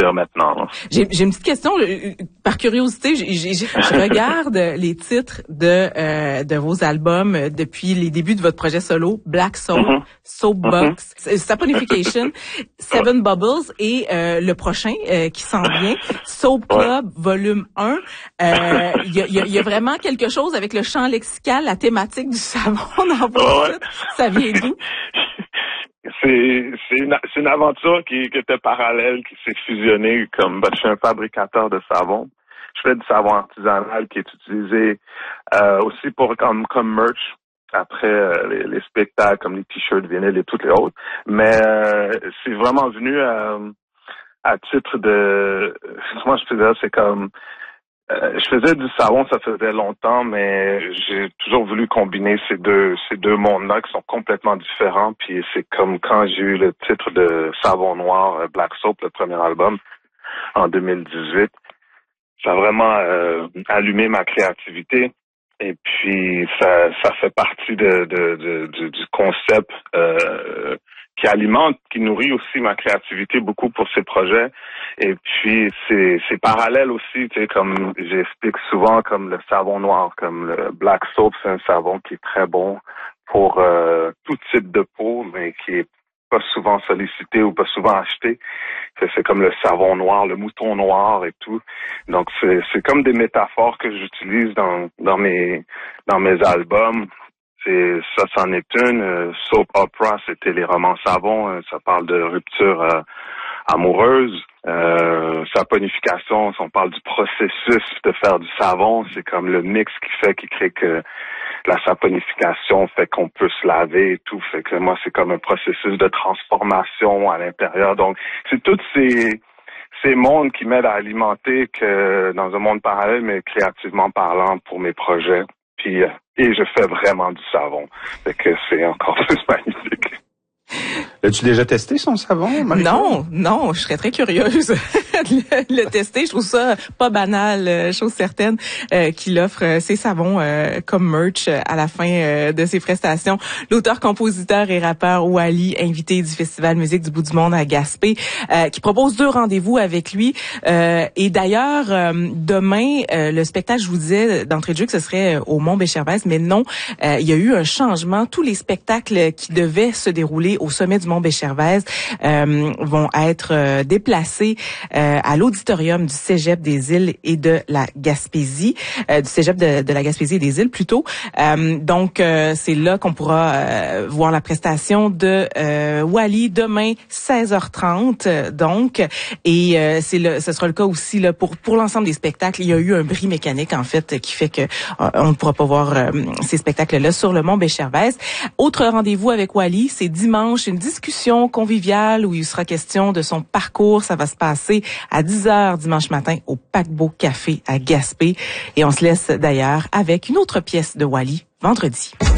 dire maintenant. Là. J'ai une petite question, par curiosité, je regarde les titres de vos albums depuis les débuts de votre projet solo, Black Soap, Soapbox, Saponification, Seven Bubbles et le prochain qui s'en vient, Soap Club Volume 1. Il y a vraiment quelque chose avec le champ lexical, la thématique du savon dans vos titres. Ça vient d'où? C'est une aventure qui était parallèle, qui s'est fusionnée comme je suis un fabricateur de savon. Je fais du savon artisanal qui est utilisé aussi pour comme merch après les spectacles comme les t-shirts vinyles et toutes les autres. Mais c'est vraiment venu à titre de comment je peux dire, c'est comme je faisais du savon, ça faisait longtemps, mais j'ai toujours voulu combiner ces deux mondes-là qui sont complètement différents. Puis c'est comme quand j'ai eu le titre de Savon Noir, Black Soap, le premier album, en 2018. Ça a vraiment allumé ma créativité. Et puis ça fait partie du concept qui alimente, qui nourrit aussi ma créativité beaucoup pour ces projets. Et puis c'est parallèle aussi, tu sais, comme j'explique souvent, comme le savon noir, comme le Black Soap, c'est un savon qui est très bon pour tout type de peau, mais qui est pas souvent sollicité ou pas souvent acheté. C'est comme le savon noir, le mouton noir et tout. Donc c'est comme des métaphores que j'utilise dans mes albums. Ça c'en est une. Soap opera, c'était les romans savons. Ça parle de rupture amoureuse. Saponification, on parle du processus de faire du savon. C'est comme le mix qui crée que la saponification fait qu'on peut se laver et tout. Fait que moi, c'est comme un processus de transformation à l'intérieur. Donc, c'est tous ces mondes qui m'aident à alimenter que dans un monde parallèle, mais créativement parlant pour mes projets. Puis, et je fais vraiment du savon. Fait que c'est encore plus magnifique. L'as-tu déjà testé son savon, Marie-Claude? Non, je serais très curieuse de le tester. Je trouve ça pas banal, chose certaine, qu'il offre ses savons comme merch à la fin de ses prestations. L'auteur, compositeur et rappeur Wally, invité du Festival Musique du Bout du Monde à Gaspé, qui propose 2 rendez-vous avec lui. Et d'ailleurs, demain, le spectacle, je vous disais d'entrée de jeu que ce serait au Mont-Béchervaise, mais non, il y a eu un changement. Tous les spectacles qui devaient se dérouler au sommet du Mont-Béchervaise vont être déplacés à l'auditorium du Cégep des Îles et de la Gaspésie, du Cégep de la Gaspésie et des Îles plutôt. Donc c'est là qu'on pourra voir la prestation de Wally demain 16h30 donc, et ce sera le cas aussi là pour l'ensemble des spectacles. Il y a eu un bris mécanique en fait qui fait que on ne pourra pas voir ces spectacles là sur le Mont-Béchervaise. Autre rendez-vous avec Wally, c'est dimanche, une discussion conviviale où il sera question de son parcours. Ça va se passer à 10h dimanche matin au Paquebot Café à Gaspé. Et on se laisse d'ailleurs avec une autre pièce de Wally vendredi.